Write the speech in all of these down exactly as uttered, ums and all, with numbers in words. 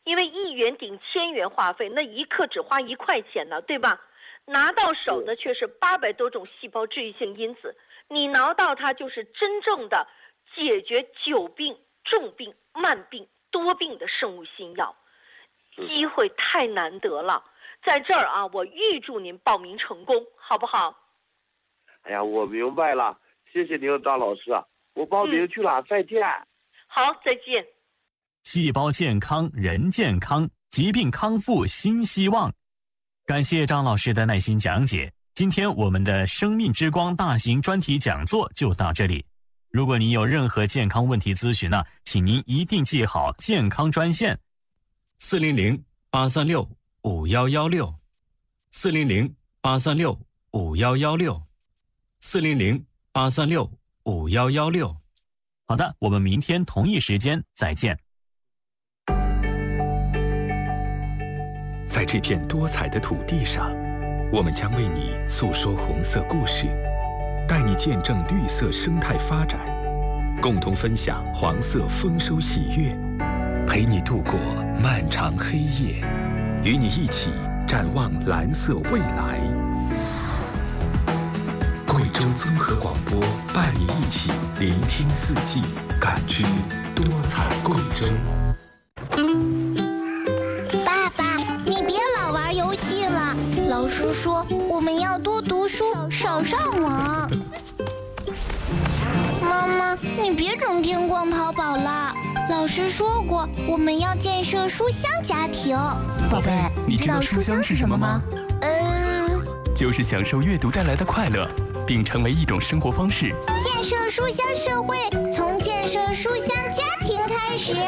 因为一元顶千元话费，那一克只花一块钱呢，对吧？拿到手的却是八百多种细胞治愈性因子，你拿到它就是真正的解决久病、重病、慢病、多病的生物新药，机会太难得了。在这儿啊，我预祝您报名成功，好不好？ 哎呀，我明白了，谢谢您，张老师，我报名去了，嗯、再见。 好，再见。 细胞健康，人健康，疾病康复新希望。感谢张老师的耐心讲解。今天我们的生命之光大型专题讲座就到这里。如果您有任何健康问题咨询呢，请您一定记好健康专线四零零八三六五幺幺六，四零零八三六五幺幺六，四零零八三六五幺幺六。好的，我们明天同一时间再见。 在这片多彩的土地上，我们将为你诉说红色故事，带你见证绿色生态发展，共同分享黄色丰收喜悦，陪你度过漫长黑夜，与你一起展望蓝色未来。贵州综合广播伴你一起聆听四季，感知多彩贵州。 爸爸，你别老玩游戏了，老师说我们要多读书，少上网。妈妈，你别整天逛淘宝了，老师说过我们要建设书香家庭。 宝贝，你知道书香是什么吗？ 嗯， 就是享受阅读带来的快乐，并成为一种生活方式。 建设书香社会，从建设书香家庭开始。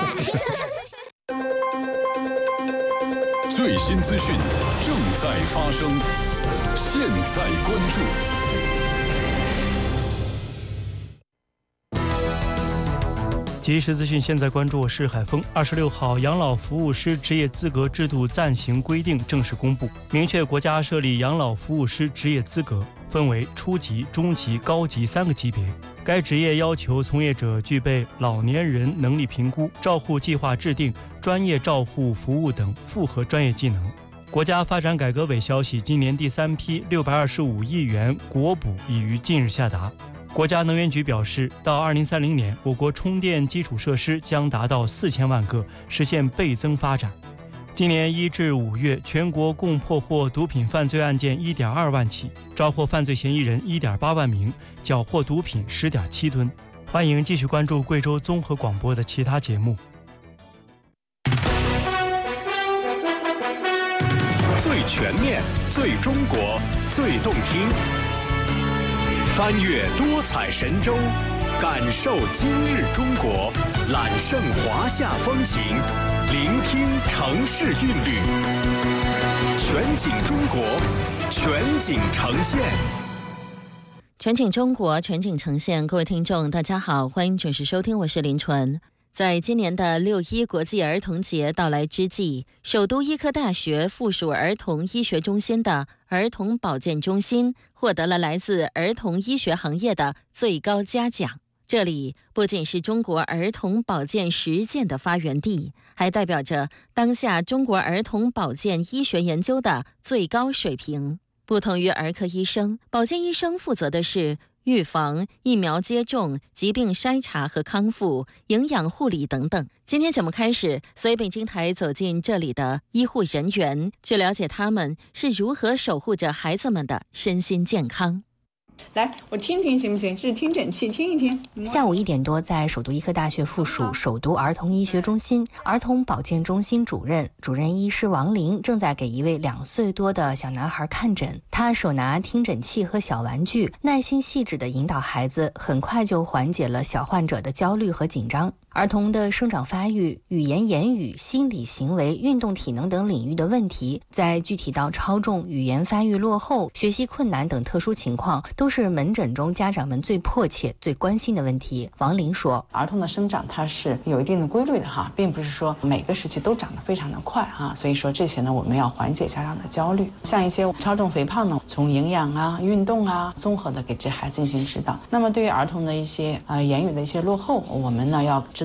最新资讯正在发生，现在关注。 即时资讯，现在关注，我是海峰。二十六号，养老服务师职业资格制度暂行规定正式公布，明确国家设立养老服务师职业资格，分为初级、中级、高级三个级别。该职业要求从业者具备老年人能力评估、照护计划制定、专业照护服务等复合专业技能。国家发展改革委消息，今年第三批六百二十五亿元国补已于近日下达。国家能源局表示，到二零三零年，我国充电基础设施将达到四千万个，实现倍增发展。今年一至五月，全国共破获毒品犯罪案件一点二万起，抓获犯罪嫌疑人一点八万名，缴获毒品十点七吨。欢迎继续关注贵州综合广播的其他节目。 最全面，最中国，最动听。翻越多彩神州，感受今日中国，揽胜华夏风情，聆听城市韵律。全景中国，全景呈现。 全景中国，全景呈现。各位听众，大家好，欢迎准时收听，我是林纯。在今年的六一国际儿童节到来之际，首都医科大学附属儿童医学中心的儿童保健中心获得了来自儿童医学行业的最高嘉奖。这里不仅是中国儿童保健实践的发源地，还代表着当下中国儿童保健医学研究的最高水平。不同于儿科医生，保健医生负责的是预防、疫苗接种、疾病筛查和康复、营养护理等等。今天节目开始，随北京台走进这里的医护人员，去了解他们是如何守护着孩子们的身心健康。 来，我听听行不行？这是听诊器，听一听。 下午一点多，在首都医科大学附属首都儿童医学中心儿童保健中心主任主任医师王玲正在给一位两岁多的小男孩看诊。他手拿听诊器和小玩具，耐心细致地引导孩子，很快就缓解了小患者的焦虑和紧张。儿童的生长发育、语言言语、心理行为、运动体能等领域的问题，在具体到超重、语言发育落后、学习困难等特殊情况，都是门诊中家长们最迫切、最关心的问题。王玲说， 儿童的生长它是有一定的规律的哈，并不是说每个时期都长得非常的快哈，所以说这些呢，我们要缓解家长的焦虑。像一些超重肥胖呢，从营养啊、运动啊，综合的给这孩子进行指导。那么对于儿童的一些呃言语的一些落后，我们呢要指导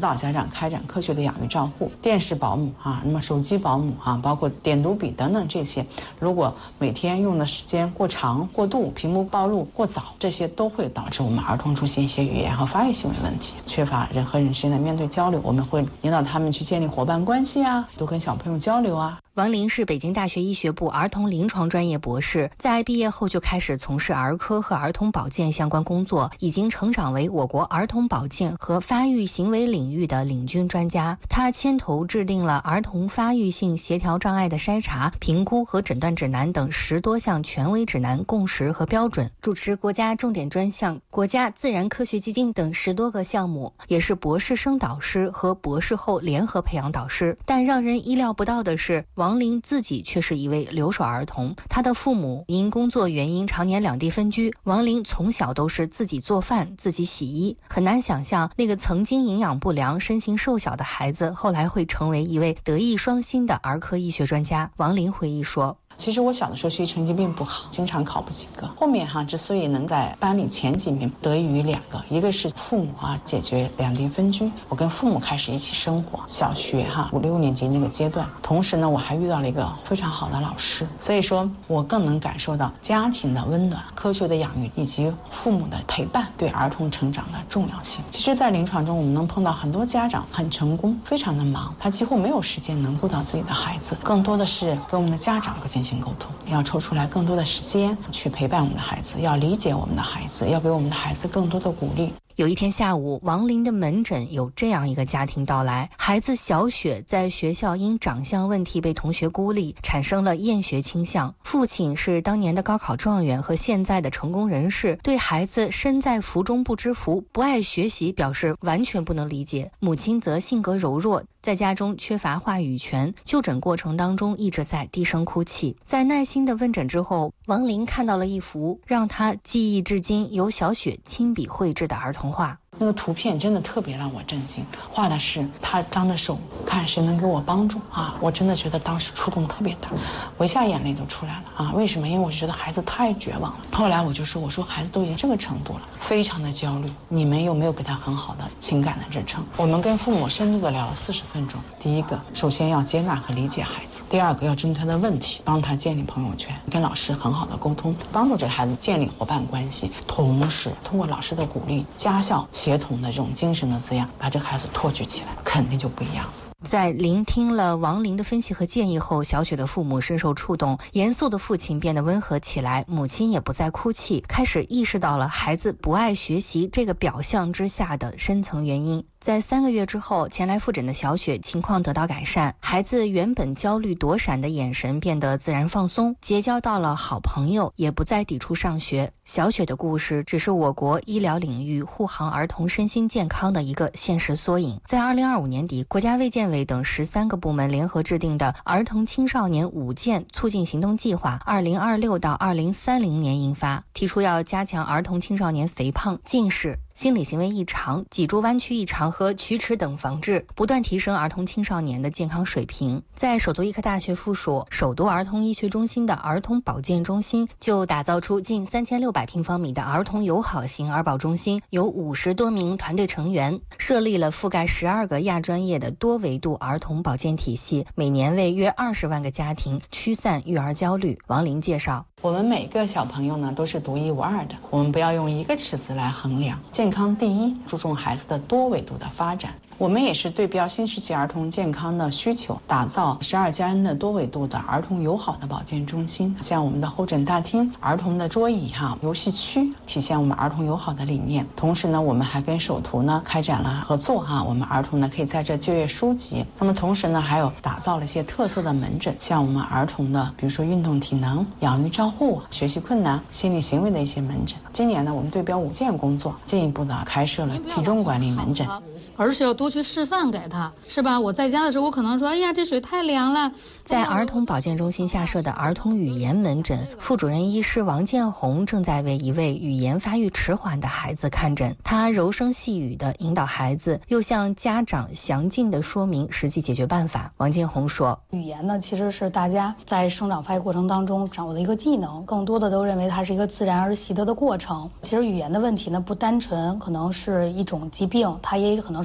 导家长开展科学的养育照护，电视保姆啊，那么手机保姆啊，包括点读笔等等这些，如果每天用的时间过长、过度，屏幕暴露过早，这些都会导致我们儿童出现一些语言和发育行为问题，缺乏人和人之间的面对交流。我们会引导他们去建立伙伴关系啊，多跟小朋友交流啊。 王林是北京大学医学部儿童临床专业博士，在毕业后就开始从事儿科和儿童保健相关工作，已经成长为我国儿童保健和发育行为领域的领军专家。他牵头制定了儿童发育性协调障碍的筛查、评估和诊断指南等十多项权威指南、共识和标准，主持国家重点专项、国家自然科学基金等十多个项目，也是博士生导师和博士后联合培养导师。但让人意料不到的是，王林自己却是一位留守儿童，他的父母因工作原因常年两地分居，王林从小都是自己做饭、自己洗衣，很难想象那个曾经营养不良、身形瘦小的孩子，后来会成为一位德艺双馨的儿科医学专家。王林回忆说， 其实我小的时候学习成绩并不好，经常考不及格。后面哈之所以能在班里前几名，得益于两个，一个是父母啊解决两地分居，我跟父母开始一起生活，小学哈五六年级那个阶段。同时呢，我还遇到了一个非常好的老师，所以说我更能感受到家庭的温暖、科学的养育以及父母的陪伴对儿童成长的重要性。其实，在临床中，我们能碰到很多家长很成功，非常的忙，他几乎没有时间能顾到自己的孩子，更多的是跟我们的家长进行沟通，要抽出来更多的时间去陪伴我们的孩子，要理解我们的孩子，要给我们的孩子更多的鼓励。 有一天下午，王林的门诊有这样一个家庭到来，孩子小雪在学校因长相问题被同学孤立，产生了厌学倾向。父亲是当年的高考状元和现在的成功人士，对孩子身在福中不知福、不爱学习表示完全不能理解。母亲则性格柔弱，在家中缺乏话语权，就诊过程当中一直在低声哭泣。在耐心的问诊之后，王林看到了一幅让他记忆至今由小雪亲笔绘制的儿童画。 那个图片真的特别让我震惊，画的是他张着手看谁能给我帮助啊！我真的觉得当时触动特别大，我一下眼泪都出来了啊！为什么？因为我觉得孩子太绝望了。后来我就说，我说孩子都已经这个程度了，非常的焦虑，你们有没有给他很好的情感的支撑？我们跟父母深度的聊了四十分钟。第一个，首先要接纳和理解孩子；第二个，要针对他的问题，帮他建立朋友圈，跟老师很好的沟通，帮助这个孩子建立伙伴关系，同时通过老师的鼓励、家校协同的这种精神的滋养，把这个孩子托举起来，肯定就不一样。 在聆听了王林的分析和建议后，小雪的父母深受触动，严肃的父亲变得温和起来，母亲也不再哭泣，开始意识到了孩子不爱学习这个表象之下的深层原因。在三个月之后，前来复诊的小雪情况得到改善，孩子原本焦虑躲闪的眼神变得自然放松，结交到了好朋友，也不再抵触上学。小雪的故事只是我国医疗领域护航儿童身心健康的一个现实缩影。在二零二五年底，国家卫健委等十三个部门联合制定的儿童青少年五健促进行动计划二零二六到二零三零年印发，提出要加强儿童青少年肥胖、近视、心理行为异常、脊柱弯曲异常和龋齿等防治，不断提升儿童青少年的健康水平。在首都医科大学附属首都儿童医学中心的儿童保健中心，就打造出近三千六百平方米的儿童友好型儿保中心，有五十多名团队成员，设立了覆盖十二个亚专业的多维度儿童保健体系，每年为约二十万个家庭驱散育儿焦虑。王林介绍， 我们每个小朋友呢都是独一无二的，我们不要用一个尺子来衡量。健康第一，注重孩子的多维度的发展。我们也是对标新世纪儿童健康的需求，打造十二加 N 的多维度的儿童友好的保健中心，像我们的候诊大厅、儿童的桌椅哈、游戏区，体现我们儿童友好的理念。同时呢，我们还跟首图呢开展了合作哈，我们儿童呢可以在这就业书籍。那么同时呢，还有打造了一些特色的门诊，像我们儿童的，比如说运动体能、养育照护、学习困难、心理行为的一些门诊。今年呢，我们对标五健工作，进一步的开设了体重管理门诊。 而是要多去示范给他，是吧？我在家的时候，我可能说，哎呀，这水太凉了。 在儿童保健中心下设的儿童语言门诊，副主任医师王建红正在为一位语言发育迟缓的孩子看诊。他柔声细语地引导孩子，又向家长详尽地说明实际解决办法。王建红说， 语言呢，其实是大家在生长发育过程当中掌握的一个技能，更多的都认为它是一个自然而习得的过程。其实语言的问题呢，不单纯可能是一种疾病，它也可能是很多疾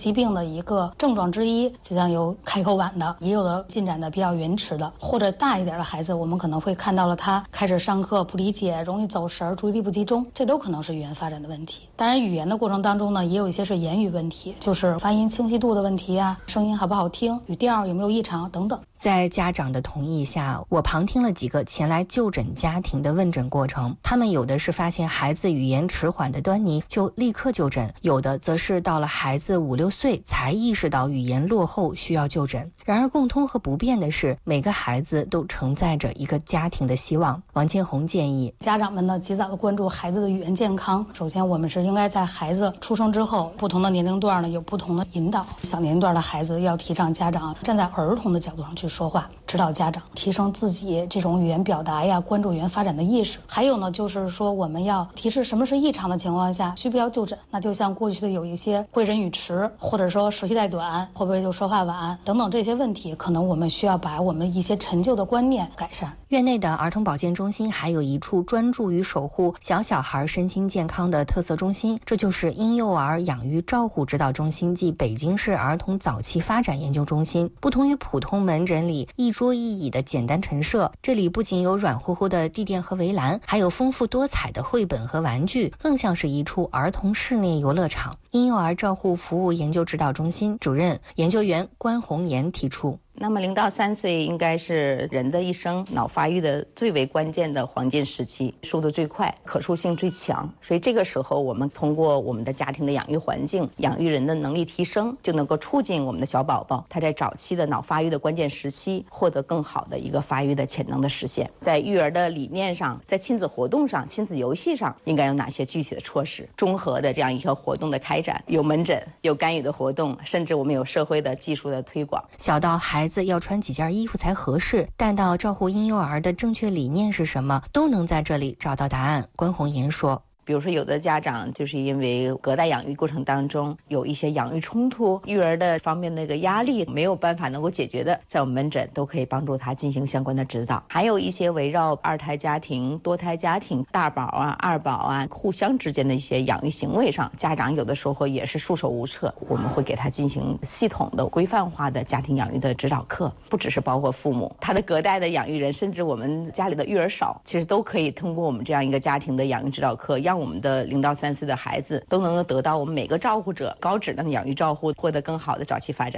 疾病的一个症状之一，就像有开口晚的，也有的进展的比较延迟的，或者大一点的孩子，我们可能会看到了他开始上课不理解，容易走神，注意力不集中，这都可能是语言发展的问题。当然语言的过程当中呢，也有一些是言语问题，就是发音清晰度的问题啊，声音好不好听，语调有没有异常等等。 在家长的同意下，我旁听了几个前来就诊家庭的问诊过程，他们有的是发现孩子语言迟缓的端倪就立刻就诊，有的则是到了孩子五六岁才意识到语言落后需要就诊。然而共通和不变的是，每个孩子都承载着一个家庭的希望。王千红建议家长们呢及早的关注孩子的语言健康。首先我们是应该在孩子出生之后，不同的年龄段呢有不同的引导。小年龄段的孩子要提倡家长站在儿童的角度上去说话，指导家长提升自己这种语言表达呀，关注语言发展的意识。还有呢就是说我们要提示什么是异常的情况下需不要就诊。那就像过去的有一些会诊语迟，或者说舌系带短，会不会就说话晚等等这些问题，可能我们需要把我们一些陈旧的观念改善。 院内的儿童保健中心还有一处专注于守护小小孩身心健康的特色中心，这就是婴幼儿养育照护指导中心暨北京市儿童早期发展研究中心。不同于普通门诊里一桌一椅的简单陈设，这里不仅有软乎乎的地垫和围栏，还有丰富多彩的绘本和玩具，更像是一处儿童室内游乐场。婴幼儿照护服务研究指导中心主任研究员关红岩提出， 那么零到三岁应该是人的一生脑发育的最为关键的黄金时期，速度最快，可塑性最强。所以这个时候我们通过我们的家庭的养育环境，养育人的能力提升，就能够促进我们的小宝宝他在早期的脑发育的关键时期获得更好的一个发育的潜能的实现。在育儿的理念上，在亲子活动上，亲子游戏上应该有哪些具体的措施，综合的这样一个活动的开展，有门诊，有干预的活动，甚至我们有社会的技术的推广。 小到孩子要穿几件衣服才合适，但到照顾婴幼儿的正确理念是什么，都能在这里找到答案。关红岩说， 比如说有的家长就是因为隔代养育过程当中有一些养育冲突，育儿的方面那个压力没有办法能够解决的，在我们门诊都可以帮助他进行相关的指导。还有一些围绕二胎家庭、多胎家庭、大宝啊、二宝啊互相之间的一些养育行为上，家长有的时候也是束手无策，我们会给他进行系统的规范化的家庭养育的指导课，不只是包括父母，他的隔代的养育人，甚至我们家里的育儿嫂，其实都可以通过我们这样一个家庭的养育指导课，让我们的零到三岁的孩子都能够得到我们每个照护者高质量的养育照护，获得更好的早期发展。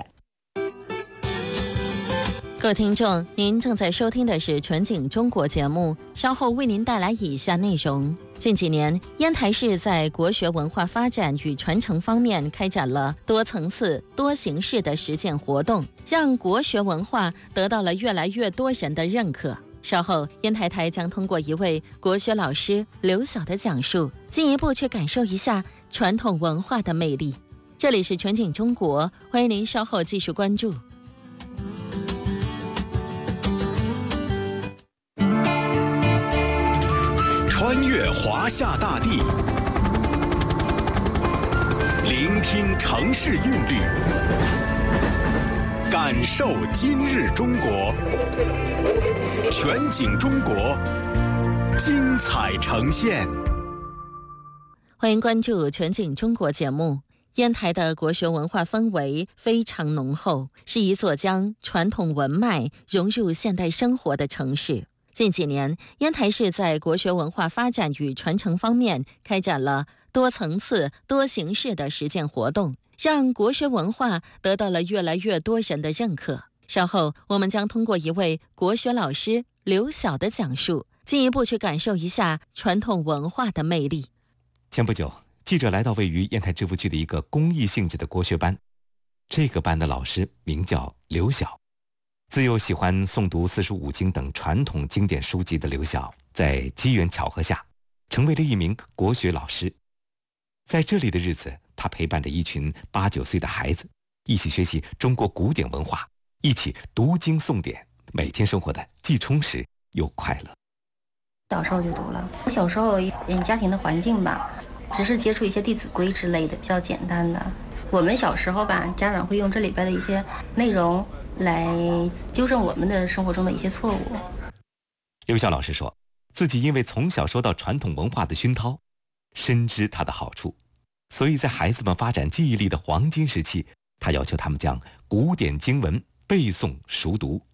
各位听众，您正在收听的是全景中国节目，稍后为您带来以下内容。近几年，烟台市在国学文化发展与传承方面开展了多层次、多形式的实践活动，让国学文化得到了越来越多人的认可。稍后，烟台台将通过一位国学老师刘晓的讲述，进一步去感受一下传统文化的魅力。这里是全景中国，欢迎您稍后继续关注。 穿越华夏大地，聆听城市韵律，感受今日中国。全景中国，精彩呈现。 欢迎关注全景中国节目。烟台的国学文化氛围非常浓厚，是一座将传统文脉融入现代生活的城市。近几年，烟台市在国学文化发展与传承方面开展了多层次、多形式的实践活动，让国学文化得到了越来越多人的认可。稍后，我们将通过一位国学老师刘晓的讲述，进一步去感受一下传统文化的魅力。 前不久，记者来到位于烟台芝罘区的一个公益性质的国学班，这个班的老师名叫刘晓。自幼喜欢诵读四书五经等传统经典书籍的刘晓，在机缘巧合下成为了一名国学老师。在这里的日子，他陪伴着一群八九岁的孩子，一起学习中国古典文化，一起读经诵典，每天生活的既充实又快乐。 小时候就读了，我小时候嗯家庭的环境吧，只是接触一些《弟子规》之类的比较简单的。我们小时候吧，家长会用这里边的一些内容来纠正我们的生活中的一些错误。 刘晓老师说，自己因为从小受到传统文化的熏陶，深知它的好处， 所以在孩子们发展记忆力的黄金时期，他要求他们将古典经文背诵熟读，